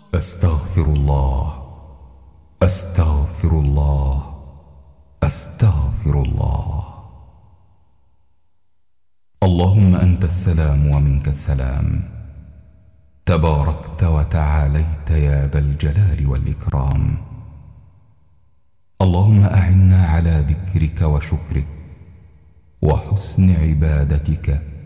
أستغفر الله، أستغفر الله، أستغفر الله. اللهم أنت السلام ومنك السلام، تباركت وتعاليت يا ذا الجلال والإكرام. اللهم أعنا على ذكرك وشكرك وحسن عبادتك